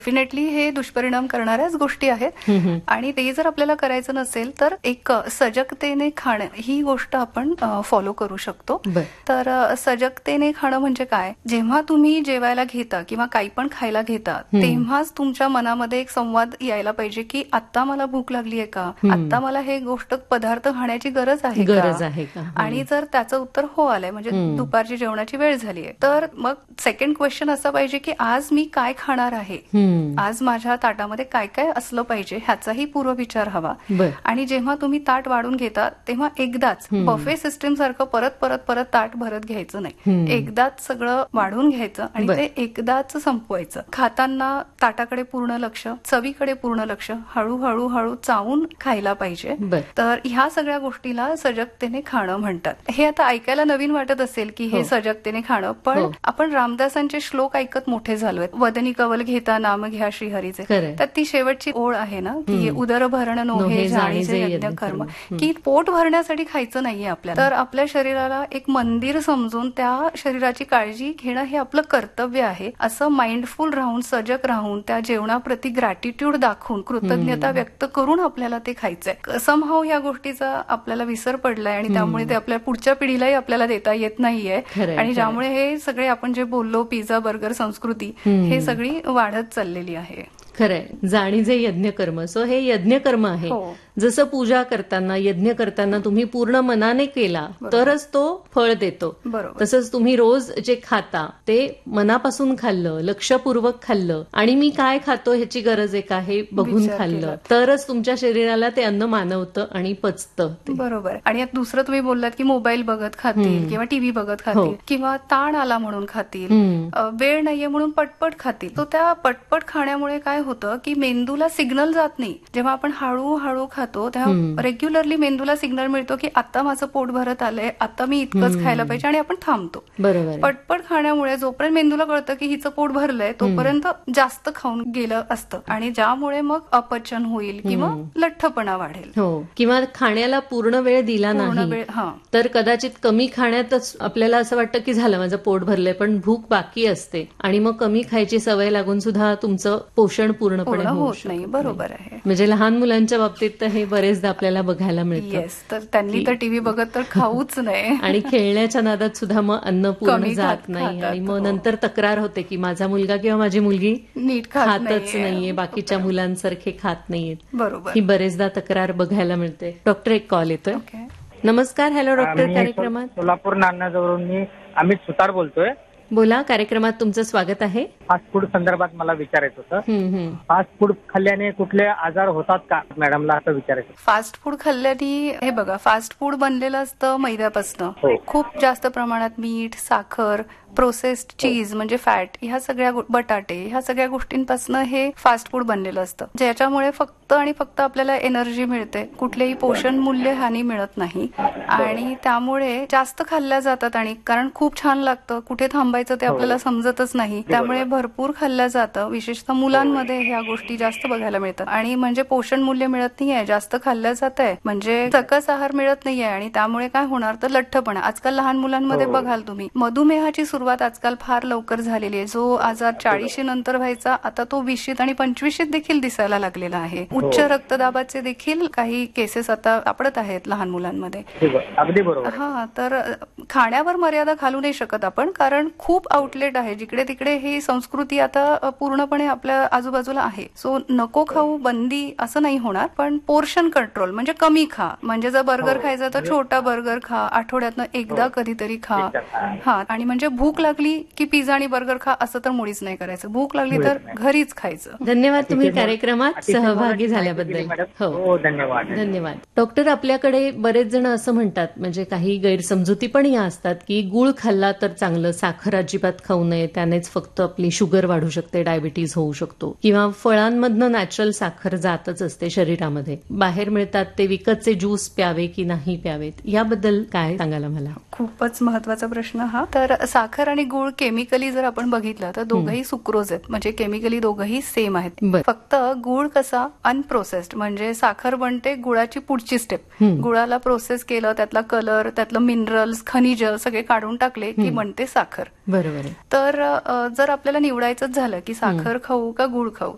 Definitely हे दुष्परिणाम करणाऱ्याच गोष्टी आहेत आणि ते जर आपल्याला करायचं नसेल तर एक सजगतेने खाणं ही गोष्ट आपण फॉलो करू शकतो. तर सजगतेने खाणं म्हणजे काय, जेव्हा तुम्ही जेवायला घेता किंवा काही पण खायला घेता तेव्हाच तुमच्या मनामध्ये एक संवाद यायला पाहिजे की आता मला भूक लागली आहे का, आता मला हे गोष्ट पदार्थ खाण्याची गरज आहे का. आणि जर त्याचं उत्तर हो आलंय म्हणजे दुपारची जेवणाची वेळ झाली आहे, तर मग सेकंड क्वेश्चन असा पाहिजे की आज मी काय खाणार आहे, आज माझ्या ताटामध्ये काय काय असलं पाहिजे ह्याचाही पूर्वविचार हवा. आणि जेव्हा तुम्ही ताट वाढून घेता तेव्हा एकदाच बफे सिस्टीम सारखं परत परत परत ताट भरत घ्यायचं नाही, एकदाच सगळं वाढून घ्यायचं आणि ते एकदाच संपवायचं. खाताना ताटाकडे पूर्ण लक्ष, चवीकडे पूर्ण लक्ष, हळूहळू हळू चावून खायला पाहिजे. तर ह्या सगळ्या गोष्टीला सजगतेने खाणं म्हणतात. हे आता ऐकायला नवीन वाटत असेल की हे सजगतेने खाणं, पण आपण रामदासांचे श्लोक ऐकत मोठे झालोय. वदनी कवल घेता नाम घ्या श्रीहरीचे, तर ती शेवटची ओळ आहे ना की उदर भरण नोहे जाणीचे यज्ञ कर्म, की पोट भरण्यासाठी खायचं नाहीये आपल्याला, तर आपल्या शरीराला एक मंदिर समजून त्या शरीराची काळजी घेणं हे आपलं कर्तव्य आहे. असं माइंडफुल राहून, सजग राहून, त्या जेवणाप्रती ग्रॅटिट्यूड दाखवून, कृतज्ञता व्यक्त करून आपल्याला ते खायचंय. समहाव ह्या गोष्टीचा आपल्याला विसर पडलाय आणि त्यामुळे ते आपल्या पुढच्या पिढीलाही आपल्याला देता येत नाहीये. आणि ज्यामुळे हे सगळे आपण जे बोललो पिझ्झा बर्गर संस्कृती हे सगळी वाढत चाललेली आहे. खरंय, जाणीजे यज्ञ कर्म. सो हे यज्ञ कर्म आहे. जसं पूजा करताना, यज्ञ करताना तुम्ही पूर्ण मनाने केला तरच तो फळ देतो. तसंच तुम्ही रोज जे खाता ते मनापासून खाल्लं, लक्षपूर्वक खाल्लं आणि मी काय खातो ह्याची गरज आहे का हे बघून खाल्लं तरच तुमच्या शरीराला ते अन्न मानवतं आणि पचतं. बरोबर. आणि आता दुसरं तुम्ही बोललात की मोबाईल बघत खातील किंवा टीव्ही बघत खातील किंवा ताण आला म्हणून खातील, वेळ नाहीये म्हणून पटपट खातील. तो त्या पटपट खाण्यामुळे काय होतं की मेंदूला सिग्नल जात नाही. जेव्हा आपण हळूहळू खातो तेव्हा रेग्युलरली मेंदूला सिग्नल मिळतो की आता माझं पोट भरत आलंय, आता मी इतकंच खायला पाहिजे आणि आपण थांबतो. पटपट खाण्यामुळे जोपर्यंत मेंदूला कळतं की हिचं पोट भरलंय तोपर्यंत जास्त खाऊन गेलं असतं आणि ज्यामुळे मग अपचन होईल किंवा लठ्ठपणा वाढेल. किंवा खाण्याला पूर्ण वेळ दिला नाही तर कदाचित कमी खाण्यातच आपल्याला असं वाटतं की झालं माझं पोट भरलंय, पण भूक बाकी असते आणि मग कमी खायची सवय लागून सुद्धा तुमचं पोषण पूर्णपणे होत नाही. बरोबर आहे. म्हणजे लहान मुलांच्या बाबतीत तर हे बरेचदा आपल्याला बघायला मिळतं. तर त्यांनी तर टीव्ही बघत तर खाऊच नाही आणि खेळण्याच्या नादात सुद्धा मग अन्न पूर्ण जात नाही आणि मग नंतर तक्रार होते की माझा मुलगा किंवा माझी मुलगी नीट खातच नाहीये, बाकीच्या मुलांसारखे खात नाहीयेत. बरोबर. ही बरेचदा तक्रार बघायला मिळते. डॉक्टर एक कॉल येतोय. नमस्कार. Hello doctor. कार्यक्रमात सोलापूर नान्याजवळून मी अमित सुतार बोलतोय. बोला, कार्यक्रमात तुमचं स्वागत आहे. फास्ट फूड संदर्भात मला विचारायचं होतं. फास्ट फूड खाल्ल्याने कुठले आजार होतात का मॅडमला, असं विचारायचं. फास्ट फूड खाल्ल्याने हे बघा, फास्ट फूड बनलेलं असतं मैद्यापासून. खूप जास्त प्रमाणात मीठ, साखर, प्रोसेस्ड चीज म्हणजे फॅट, ह्या सगळ्या बटाटे, ह्या सगळ्या गोष्टींपासून हे फास्ट फूड बनलेलं असतं, ज्याच्यामुळे फक्त आणि फक्त आपल्याला एनर्जी मिळते, कुठलेही पोषण मूल्य हानी मिळत नाही आणि त्यामुळे जास्त खाल्ल्या जातात. आणि कारण खूप छान लागतं, कुठे थांबायचं ते आपल्याला समजतच नाही, त्यामुळे भरपूर खाल्लं जातं. विशेषतः मुलांमध्ये ह्या गोष्टी जास्त बघायला मिळतात. आणि म्हणजे पोषण मूल्य मिळत नाहीये, जास्त खाल्लं जात आहे, म्हणजे सकस आहार मिळत नाहीये आणि त्यामुळे काय होणार तर लठ्ठपणा. आजकाल लहान मुलांमध्ये बघाल तुम्ही मधुमेहाची सुरुवात आजकाल फार लवकर झालेली आहे. जो आजार 40 नंतर व्हायचा आता तो 20 आणि 25 देखील दिसायला लागलेला आहे. उच्च रक्तदाबाचे देखील काही केसेस आता सापडत आहेत लहान मुलांमध्ये. अगदी बरोबर. तर खाण्यावर मर्यादा घालू नाही शकत आपण, कारण खूप आउटलेट आहे, जिकडे तिकडे ही संस्कृती आता पूर्णपणे आपल्या आजूबाजूला आहे. सो नको खाऊ, बंदी असं नाही होणार, पण पोर्शन कंट्रोल म्हणजे कमी खा. म्हणजे जर बर्गर खायचा तर छोटा बर्गर खा, आठवड्यातनं एकदा कधीतरी खा. आणि म्हणजे भूक लागली की पिझ्झा आणि बर्गर खा असं तर मुळीच नाही करायचं. भूक लागली तर घरीच खायचं. धन्यवाद तुम्ही कार्यक्रमात सहभागी झाल्याबद्दल. हो, धन्यवाद. धन्यवाद. डॉक्टर, आपल्याकडे बरेच जण असं म्हणतात, म्हणजे काही गैरसमजुती पण या असतात की गुळ खाल्ला तर चांगलं, साखर अजिबात खाऊ नये, त्यानेच फक्त आपली शुगर वाढू शकते, डायबिटीज होऊ शकतो, किंवा फळांमधनं नॅचरल साखर जातच असते शरीरामध्ये. बाहेर मिळतात ते विकतचे ज्यूस प्यावे की नाही प्यावेत, याबद्दल काय सांगायला मला? खूपच महत्वाचा प्रश्न हा. तर साखर आणि गुळ केमिकली जर आपण बघितलं तर दोघंही सुक्रोज आहेत, म्हणजे केमिकली दोघंही सेम आहेत. फक्त गुळ कसा अनप्रोसेस्ड, म्हणजे साखर बनते गुळाची पुढची स्टेप, गुळाला प्रोसेस केलं, त्यातला कलर, त्यातलं मिनरल्स, खनिज सगळे काढून टाकले की बनते साखर. बरोबर. तर जर आपल्याला निवडायचंच झालं की साखर खाऊ का गुळ खाऊ,